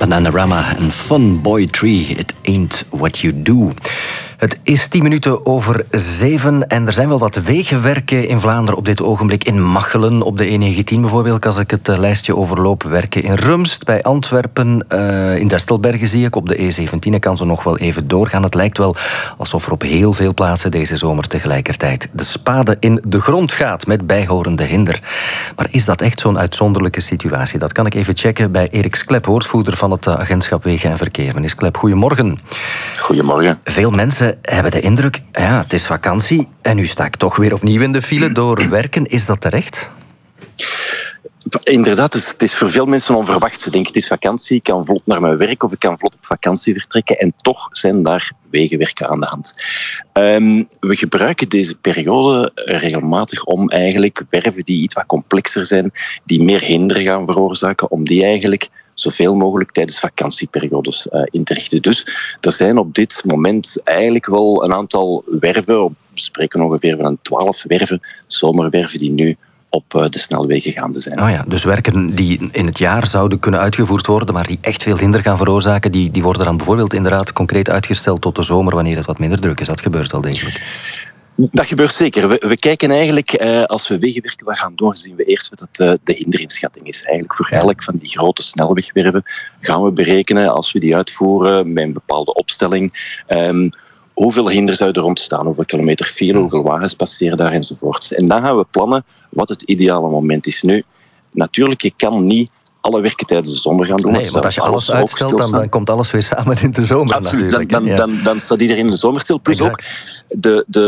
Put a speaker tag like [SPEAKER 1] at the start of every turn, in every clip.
[SPEAKER 1] Bananarama en Fun Boy Tree, It Ain't What You Do. Het is 10 minuten over 7 en er zijn wel wat wegenwerken in Vlaanderen op dit ogenblik. In Machelen op de E19 bijvoorbeeld, als ik het lijstje overloop. Werken in Rumst, bij Antwerpen, in Destelbergen zie ik. Op de E17 kan ze nog wel even doorgaan. Het lijkt wel alsof er op heel veel plaatsen deze zomer tegelijkertijd de spade in de grond gaat met bijhorende hinder. Maar is dat echt zo'n uitzonderlijke situatie? Dat kan ik even checken bij Erik Sklep, woordvoerder van het agentschap Wegen en Verkeer. Meneer Sklep, goedemorgen.
[SPEAKER 2] Goedemorgen.
[SPEAKER 1] Veel mensen hebben de indruk, ja, het is vakantie en nu sta ik toch weer opnieuw in de file door werken. Is dat terecht?
[SPEAKER 2] Inderdaad, het is voor veel mensen onverwacht. Ze denken, het is vakantie, ik kan vlot naar mijn werk of ik kan vlot op vakantie vertrekken. En toch zijn daar wegenwerken aan de hand. We gebruiken deze periode regelmatig om eigenlijk werven die iets wat complexer zijn, die meer hinder gaan veroorzaken, om die eigenlijk zoveel mogelijk tijdens vakantieperiodes in te richten. Dus er zijn op dit moment eigenlijk wel een aantal werven, we spreken ongeveer van 12 werven, zomerwerven die nu op de snelwegen gaande zijn.
[SPEAKER 1] Oh ja, dus werken die in het jaar zouden kunnen uitgevoerd worden, maar die echt veel hinder gaan veroorzaken, die worden dan bijvoorbeeld inderdaad concreet uitgesteld tot de zomer, wanneer het wat minder druk is. Dat gebeurt al degelijk.
[SPEAKER 2] Dat gebeurt zeker. We kijken eigenlijk, als we wegenwerken gaan doen, zien we eerst wat de hinderinschatting is. Eigenlijk voor elk van die grote snelwegwerven gaan we berekenen, als we die uitvoeren met een bepaalde opstelling, hoeveel hinder zou er ontstaan, hoeveel kilometer file, hoeveel wagens passeren daar enzovoort. En dan gaan we plannen wat het ideale moment is. Nu, natuurlijk, je kan niet alle werken tijdens de zomer gaan doen.
[SPEAKER 1] Nee, want als je alles uitstelt, dan komt alles weer samen in de zomer.
[SPEAKER 2] Absoluut,
[SPEAKER 1] natuurlijk.
[SPEAKER 2] Dan staat iedereen in de zomer stil. Plus exact. Ook,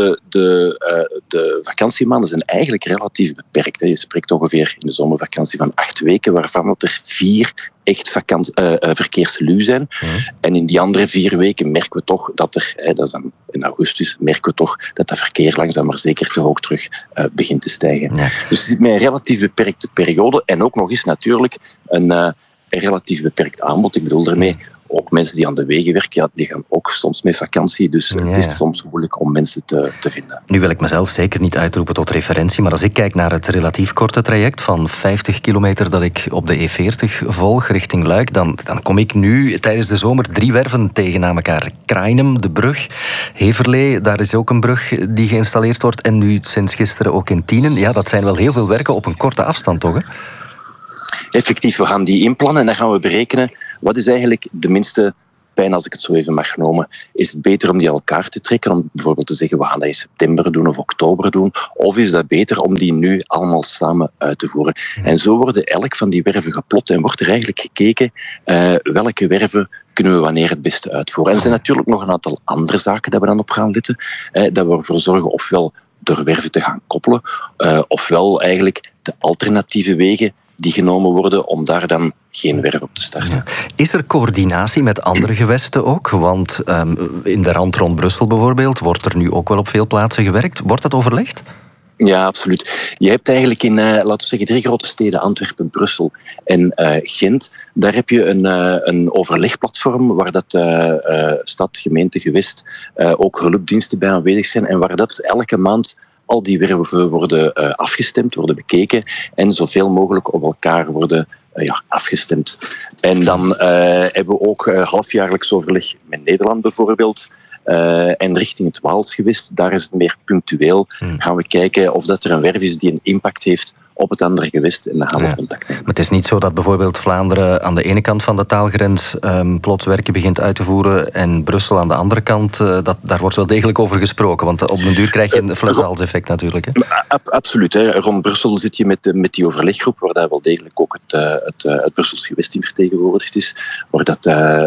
[SPEAKER 2] de vakantiemaanden zijn eigenlijk relatief beperkt. Je spreekt ongeveer in de zomervakantie van 8 weken, waarvan er 4 echt verkeersluw zijn. En in die andere 4 weken merken we toch dat er, dat is dan in augustus, merken we toch dat dat verkeer langzaam maar zeker te hoog terug begint te stijgen. Ja. Dus het zit met een relatief beperkte periode en ook nog eens natuurlijk een relatief beperkt aanbod. Ik bedoel daarmee, ook mensen die aan de wegen werken, ja, die gaan ook soms met vakantie. Dus het is soms moeilijk om mensen te vinden.
[SPEAKER 1] Nu wil ik mezelf zeker niet uitroepen tot referentie, maar als ik kijk naar het relatief korte traject van 50 kilometer dat ik op de E40 volg richting Luik, dan kom ik nu tijdens de zomer 3 werven tegen na elkaar. Krainem, de brug, Heverlee, daar is ook een brug die geïnstalleerd wordt. En nu sinds gisteren ook in Tienen. Ja, dat zijn wel heel veel werken op een korte afstand, toch? Hè?
[SPEAKER 2] Effectief, we gaan die inplannen en dan gaan we berekenen wat is eigenlijk de minste pijn, als ik het zo even mag noemen. Is het beter om die aan elkaar te trekken, om bijvoorbeeld te zeggen we gaan dat in september doen of oktober doen, of is dat beter om die nu allemaal samen uit te voeren? En zo worden elk van die werven geplot en wordt er eigenlijk gekeken welke werven kunnen we wanneer het beste uitvoeren. En er zijn natuurlijk nog een aantal andere zaken dat we dan op gaan letten, dat we ervoor zorgen ofwel door werven te gaan koppelen, ofwel eigenlijk de alternatieve wegen die genomen worden om daar dan geen werf op te starten. Ja.
[SPEAKER 1] Is er coördinatie met andere gewesten ook? Want in de rand rond Brussel bijvoorbeeld wordt er nu ook wel op veel plaatsen gewerkt. Wordt dat overlegd?
[SPEAKER 2] Ja, absoluut. Je hebt eigenlijk in, laten we zeggen, 3 grote steden, Antwerpen, Brussel en Gent. Daar heb je een overlegplatform waar dat stad, gemeente, gewest, ook hulpdiensten bij aanwezig zijn en waar dat elke maand al die werven worden afgestemd, worden bekeken en zoveel mogelijk op elkaar worden afgestemd. En dan hebben we ook halfjaarlijks overleg met Nederland bijvoorbeeld. En richting het Waalsgewest, daar is het meer punctueel. Gaan we kijken of dat er een werf is die een impact heeft op het andere gewest en dan gaan we contact nemen.
[SPEAKER 1] Maar het is niet zo dat bijvoorbeeld Vlaanderen aan de ene kant van de taalgrens plots werken begint uit te voeren en Brussel aan de andere kant, daar wordt wel degelijk over gesproken, want op den duur krijg je een fleshalseffect natuurlijk. Hè?
[SPEAKER 2] Absoluut. Hè. Rond Brussel zit je met die overleggroep, waar daar wel degelijk ook het Brussels gewest in vertegenwoordigd is, waar dat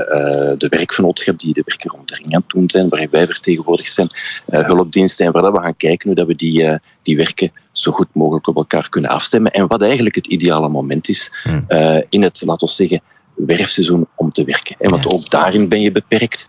[SPEAKER 2] de werkvernootschap die de werken rond de ring aan het doen zijn, waar wij vertegenwoordigd zijn, hulpdiensten en waar dat we gaan kijken hoe dat we die werken zo goed mogelijk op elkaar kunnen afstemmen en wat eigenlijk het ideale moment is in het, laten we zeggen, werfseizoen om te werken. Want ook daarin ben je beperkt.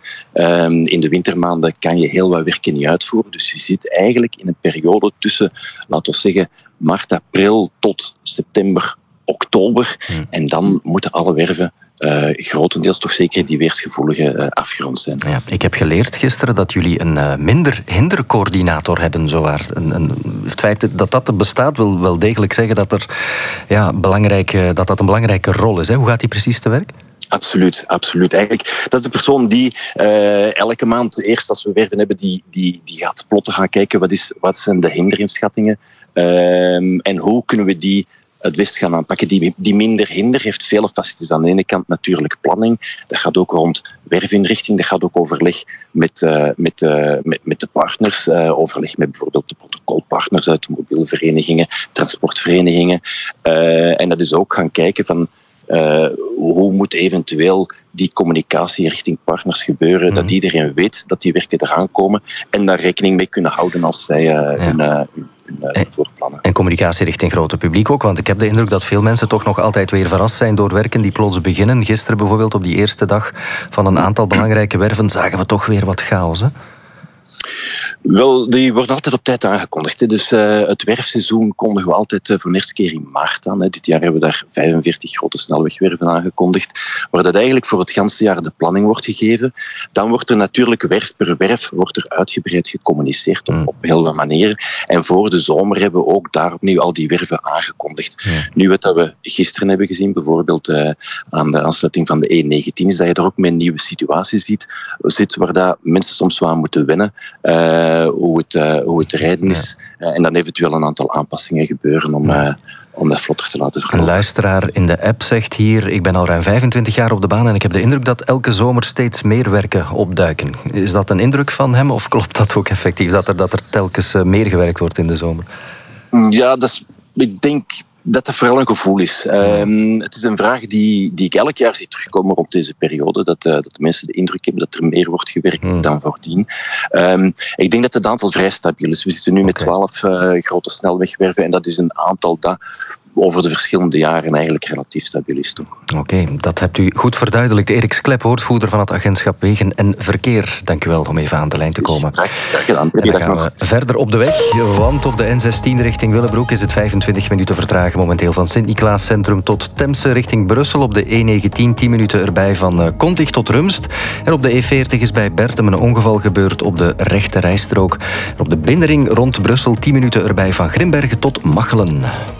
[SPEAKER 2] In de wintermaanden kan je heel wat werken niet uitvoeren. Dus je zit eigenlijk in een periode tussen, laten we zeggen, maart, april tot september, oktober. En dan moeten alle werven grotendeels toch zeker die weersgevoelige afgerond zijn. Ja,
[SPEAKER 1] ik heb geleerd gisteren dat jullie een minder hindercoördinator hebben. Zowaar. Het feit dat dat bestaat wil wel degelijk zeggen dat dat een belangrijke rol is. Hè? Hoe gaat die precies te werk?
[SPEAKER 2] Absoluut, absoluut. Eigenlijk, dat is de persoon die elke maand, eerst als we werven hebben, die gaat plotten gaan kijken wat zijn de hinderinschattingen en hoe kunnen we die het best gaan aanpakken. Die minder hinder heeft vele facetten. Aan de ene kant natuurlijk planning. Dat gaat ook rond werfinrichting. Dat gaat ook overleg met de partners. Overleg met bijvoorbeeld de protocolpartners uit de mobielverenigingen, transportverenigingen. En dat is ook gaan kijken van hoe moet eventueel die communicatie richting partners gebeuren, dat iedereen weet dat die werken eraan komen en daar rekening mee kunnen houden als zij hun voorplannen. En
[SPEAKER 1] communicatie richting grote publiek ook, want ik heb de indruk dat veel mensen toch nog altijd weer verrast zijn door werken die plots beginnen. Gisteren bijvoorbeeld, op die eerste dag van een aantal belangrijke werven, zagen we toch weer wat chaos, hè?
[SPEAKER 2] Wel, die worden altijd op tijd aangekondigd. Dus het werfseizoen kondigen we altijd voor de eerste keer in maart aan. Dit jaar hebben we daar 45 grote snelwegwerven aangekondigd, waar dat eigenlijk voor het ganse jaar de planning wordt gegeven. Dan wordt er natuurlijk werf per werf wordt er uitgebreid gecommuniceerd op heel veel manieren. En voor de zomer hebben we ook daar opnieuw al die werven aangekondigd. Ja. Nu wat we gisteren hebben gezien, bijvoorbeeld aan de aansluiting van de E19, is dat je er ook met een nieuwe situatie zit waar dat mensen soms wel aan moeten wennen. Hoe het rijden is. En dan eventueel een aantal aanpassingen gebeuren om dat vlotter te laten verlopen.
[SPEAKER 1] Een luisteraar in de app zegt hier: ik ben al ruim 25 jaar op de baan en ik heb de indruk dat elke zomer steeds meer werken opduiken. Is dat een indruk van hem of klopt dat ook effectief? Dat er telkens meer gewerkt wordt in de zomer?
[SPEAKER 2] Ja, ik denk dat vooral een gevoel is. Het is een vraag die ik elk jaar zie terugkomen rond deze periode. Dat de mensen de indruk hebben dat er meer wordt gewerkt dan voordien. Ik denk dat het aantal vrij stabiel is. We zitten nu met 12 grote snelwegwerven en dat is een aantal dat over de verschillende jaren eigenlijk relatief stabiel is.
[SPEAKER 1] Oké, dat hebt u goed verduidelijkt. Erik Sklep, woordvoerder van het agentschap Wegen en Verkeer. Dank u wel om even aan de lijn te komen.
[SPEAKER 2] Graag gedaan.
[SPEAKER 1] En dan gaan we verder op de weg, want op de N16 richting Willebroek is het 25 minuten vertragen momenteel van Sint-Niklaas Centrum tot Temse richting Brussel. Op de E19 10 minuten erbij van Kontig tot Rumst. En op de E40 is bij Bertem een ongeval gebeurd op de rechte rijstrook. En op de binnenring rond Brussel 10 minuten erbij van Grimbergen tot Machelen.